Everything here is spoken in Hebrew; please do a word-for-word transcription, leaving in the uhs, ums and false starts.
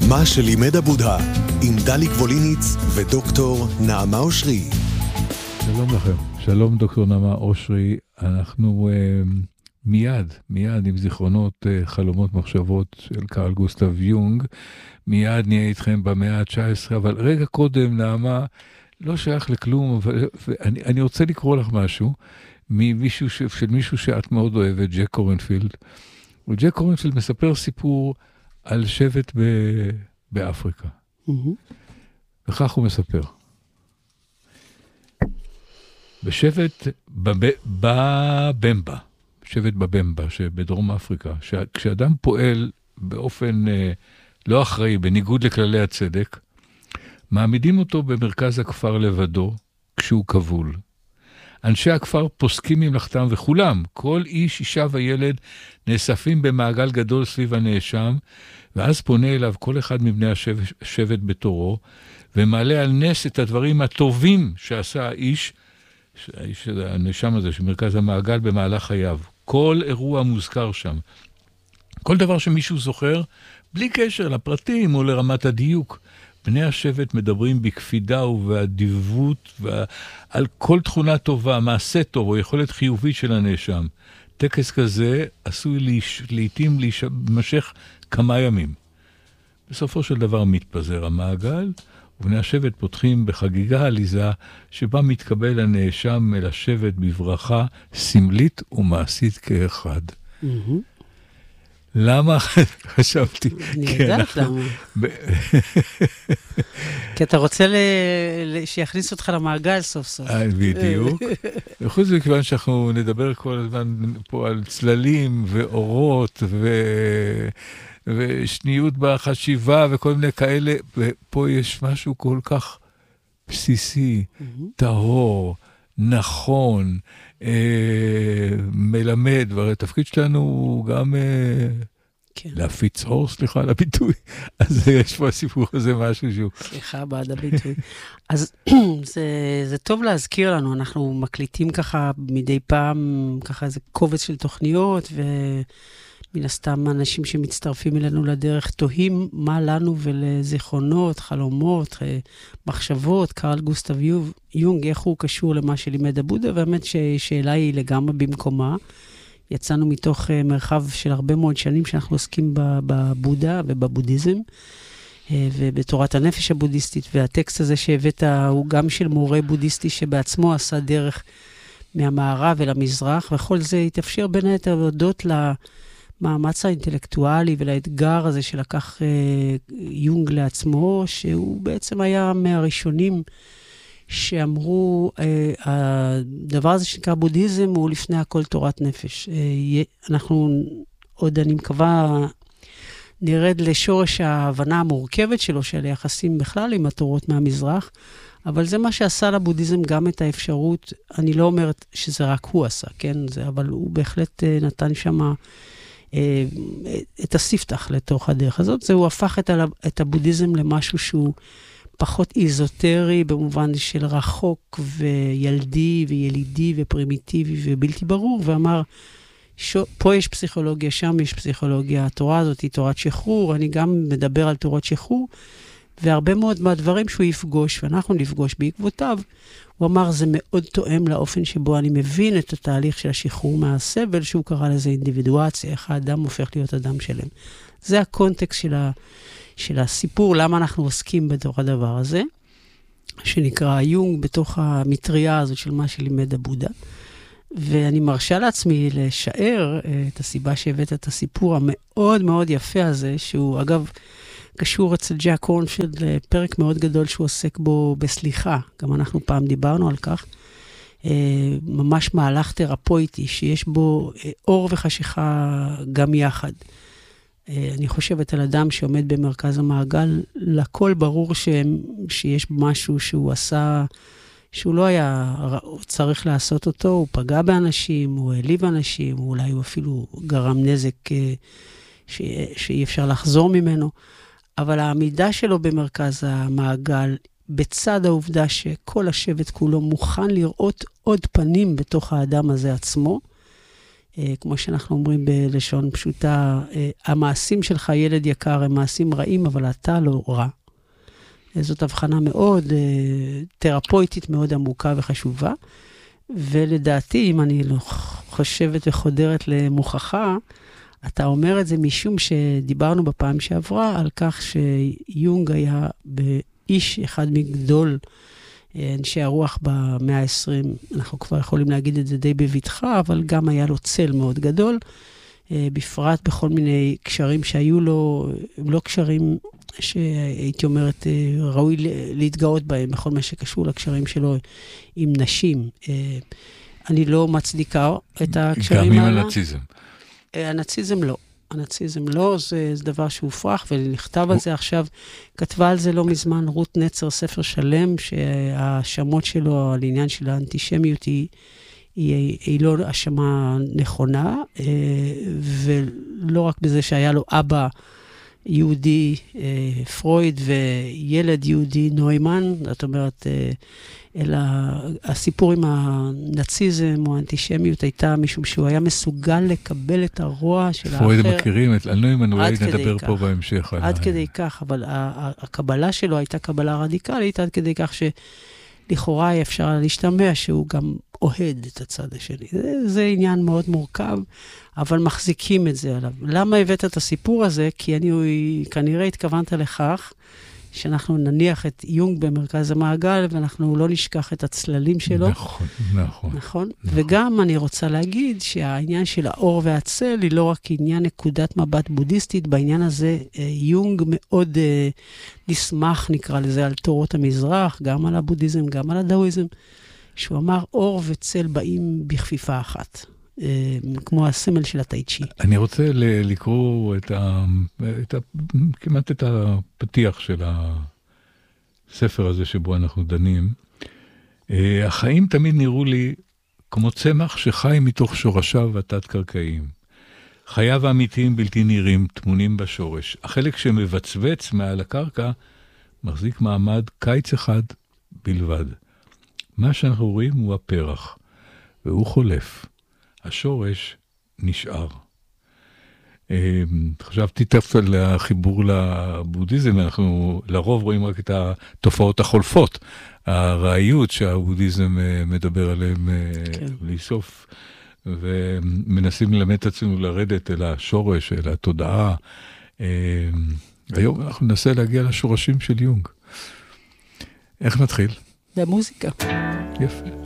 מה שלימד הבודה, עם דליק ווליניץ ודוקטור נעמה אושרי. שלום לכם, שלום דוקטור נעמה אושרי. אנחנו uh, מיד, מיד עם זיכרונות, uh, חלומות, מחשבות של קרל גוסטב יונג, מיד נהיה איתכם במאה ה-תשע עשרה, אבל רגע קודם, נעמה, לא שייך לכלום, אבל אני, אני רוצה לקרוא לך משהו, ממישהו ש, של מישהו שאת מאוד אוהבת, ג'ק קורנפילד. וג'ק קורנפילד מספר סיפור על שבט ב, באפריקה. Mm-hmm. וכך הוא מספר. בשבט בבמבה, שבט בבמבה שבדרום אפריקה, כשאדם פועל באופן אה, לא אחראי, בניגוד לכללי הצדק, מעמידים אותו במרכז הכפר לבדו, כשהוא כבול. אנשי הכפר פוסקים ממלכתם וכולם, כל איש, אישה וילד, נאספים במעגל גדול סביב הנאשם, ואז פונה אליו כל אחד מבני השבט בתורו, ומעלה על נס את הדברים הטובים שעשה האיש, האיש הנאשם הזה, שמרכז המעגל במהלך חייו. כל אירוע מוזכר שם. כל דבר שמישהו זוכר, בלי קשר לפרטים או לרמת הדיוק. בני השבט מדברים בקפידה ובאדיבות ועל כל תכונה טובה, מעשה טוב או יכולת חיובית של הנאשם. טקס כזה עשוי להיש... לעתים להימשך כמה ימים. בסופו של דבר מתפזר המעגל, ובני השבט פותחים בחגיגה עליזה, שבה מתקבל הנאשם אל השבט בברכה סמלית ומעשית כאחד. Mm-hmm. למה? חשבתי. אני יודעת למה. כי אתה רוצה שיכניס אותך למעגל סוף סוף. בדיוק. וחוץ מכיוון שאנחנו נדבר כל הזמן פה על צללים ואורות ושניות בחשיבה וכל מיני כאלה, ופה יש משהו כל כך בסיסי, טהור, נכון, אה, מלמד, והתפקיד שלנו הוא גם אה, כן. להפיץ אור, סליחה על הביטוי. אז יש פה הסיפור הזה משהו שהוא... סליחה בעד הביטוי. אז זה, זה טוב להזכיר לנו, אנחנו מקליטים ככה מדי פעם, ככה איזה קובץ של תוכניות, ומן הסתם אנשים שמצטרפים אלינו לדרך תוהים מה לנו ולזיכרונות, חלומות, מחשבות, קרל גוסטב יונג, איך הוא קשור למה שלימד הבודה, והאמת ששאלה היא לגמרי במקומה. יצאנו מתוך מרחב של הרבה מאוד שנים שאנחנו עוסקים בבודה ובבודהיזם, ובתורת הנפש הבודהיסטית, והטקסט הזה שהבאת הוא גם של מורה בודהיסטי שבעצמו עשה דרך מהמערב אל המזרח, וכל זה התאפשר בין היתר להודות למאמץ האינטלקטואלי ולאתגר הזה שלקח יונג לעצמו, שהוא בעצם היה מהראשונים שאמרו, הדבר הזה שנקרא בודהיזם הוא לפני הכל תורת נפש. אנחנו עוד, אני מקווה, נרד לשורש ההבנה המורכבת שלו, של היחסים בכלל עם התורות מהמזרח, אבל זה מה שעשה לבודהיזם גם את האפשרות, אני לא אומרת שזה רק הוא עשה, כן? זה, אבל הוא בהחלט נתן שם את הספתח לתוך הדרך הזאת. זה הוא הפך את, את הבודהיזם למשהו שהוא פחות איזוטרי, במובן של רחוק וילדי וילידי ופרימיטיבי ובלתי ברור, ואמר, שו, פה יש פסיכולוגיה, שם יש פסיכולוגיה, התורה הזאת היא תורת שחרור, אני גם מדבר על תורת שחרור, והרבה מאוד מהדברים שהוא יפגוש, ואנחנו נפגוש בעקבותיו, הוא אמר, זה מאוד תואם לאופן שבו אני מבין את התהליך של השחרור מהסבל, שהוא קרא לזה אינדיבידואציה, איך האדם הופך להיות אדם שלם. זה הקונטקסט של ה... של הסיפור, למה אנחנו עוסקים בתוך הדבר הזה, שנקרא יונג, בתוך המטריה הזאת של מה שלימד הבודה. ואני מרשה לעצמי לשער את הסיבה שהבאת את הסיפור המאוד מאוד יפה הזה, שהוא אגב קשור אצל ג'ק קורנפילד לפרק מאוד גדול שהוא עוסק בו בסליחה. גם אנחנו פעם דיברנו על כך. ממש מהלך תרפויטי, שיש בו אור וחשיכה גם יחד. אני חושבת על אדם שעומד במרכז המעגל, לכל ברור ש... שיש משהו שהוא עשה, שהוא לא היה צריך לעשות אותו, הוא פגע באנשים, הוא העליב אנשים, אולי הוא אפילו גרם נזק ש... שאי אפשר לחזור ממנו, אבל העמידה שלו במרכז המעגל, בצד העובדה שכל השבט כולו מוכן לראות עוד פנים בתוך האדם הזה עצמו, כמו שאנחנו אומרים בלשון פשוטה, המעשים שלך, ילד יקר, הם מעשים רעים, אבל אתה לא רע. זאת הבחנה מאוד תרפויטית, מאוד עמוקה וחשובה. ולדעתי, אם אני לא חושבת וחודרת למוכחה, אתה אומר את זה משום שדיברנו בפעם שעברה על כך שיונג היה באיש אחד מגדול אנשי הרוח במאה ה-עשרים. אנחנו כבר יכולים להגיד את זה די בבטחה, אבל גם היה לו צל מאוד גדול, בפרט בכל מיני קשרים שהיו לו, לא קשרים שהייתי אומרת ראוי להתגאות בהם, בכל מה שקשור לקשרים שלו עם נשים. אני לא מצדיקה את הקשרים האלה. גם האלה. עם הנאציזם. הנאציזם לא. הנאציזם לא, זה, זה דבר שהוא הופרך, ונכתב על זה עכשיו, כתבה על זה לא מזמן רות נצר, ספר שלם, שהשמות שלו על עניין של האנטישמיות היא, היא, היא לא השמה נכונה, ולא רק בזה שהיה לו אבא יהודי, פרויד, וילד יהודי, נוימן, זאת אומרת, אלא הסיפור עם הנאציזם או האנטישמיות הייתה משום שהוא היה מסוגל לקבל את הרוע של האחר. פרויד מכירים, על נוימן אולי נדבר פה בהמשך. עד כדי כך, אבל הקבלה שלו הייתה קבלה רדיקלית, עד כדי כך שלכאורה אפשר להשתמע שהוא גם אוהד את הצד השני. זה, זה עניין מאוד מורכב, אבל מחזיקים את זה עליו. למה הבאת את הסיפור הזה? כי אני כנראה התכוונת לכך, שאנחנו נניח את יונג במרכז המעגל, ואנחנו לא נשכח את הצללים שלו. נכון, נכון. נכון? וגם אני רוצה להגיד שהעניין של האור והצל היא לא רק עניין נקודת מבט בודהיסטית, בעניין הזה יונג מאוד נשמח, נקרא לזה, על תורות המזרח, גם על הבודהיזם, גם על הדאואיזם, שהוא אמר, אור וצל באים בכפיפה אחת. כמו הסמל של הטאי-צ'י. אני רוצה לקרוא את ה, את ה, כמעט את הפתיח של הספר הזה שבו אנחנו דנים. החיים תמיד נראו לי כמו צמח שחי מתוך שורשיו התת-קרקעיים. חייו האמיתיים בלתי נראים, טמונים בשורש. החלק שמבצבץ מעל הקרקע מחזיק מעמד קיץ אחד בלבד. מה שאנחנו רואים הוא הפרח, והוא חולף. השורש נשאר. חשבתי תפס על החיבור לבודהיזם, אנחנו לרוב רואים רק את התופעות החולפות, הרעיות שהבודהיזם מדבר עליהם לאסוף, ומנסים ללמד את עצמנו לרדת אל השורש, אל התודעה. היום אנחנו ננסה להגיע לשורשים של יונג. איך נתחיל? במוזיקה. יפה.